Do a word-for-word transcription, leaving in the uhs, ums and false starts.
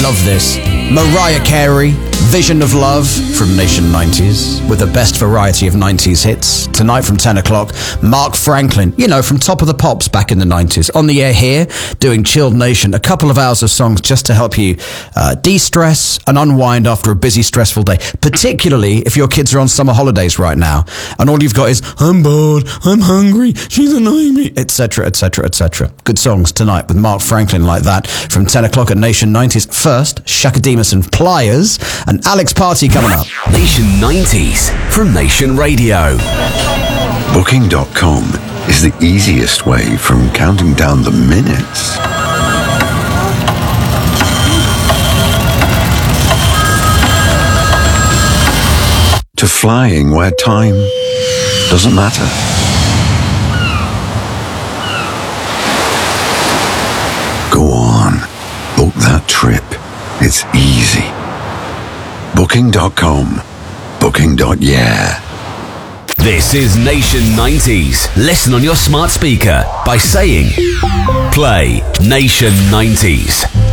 love this. Mariah Carey, Vision of Love from Nation nineties, with the best variety of nineties hits. Tonight from ten o'clock, Mark Franklin, you know, from Top of the Pops back in the nineties. On the air here, doing Chilled Nation, a couple of hours of songs just to help you uh, de-stress and unwind after a busy, stressful day, particularly if your kids are on summer holidays right now, and all you've got is, I'm bored, I'm hungry, she's annoying me, etc, etc, et cetera. Good songs tonight with Mark Franklin like that from ten o'clock at Nation nineties. First, Shaka Demus and Pliers, and Alex Party coming up. Nation nineties from Nation Radio. Booking dot com is the easiest way from counting down the minutes to flying where time doesn't matter. Go on, book that trip. It's easy. Booking dot com. Booking. Yeah. This is Nation nineties. Listen on your smart speaker by saying, play Nation nineties.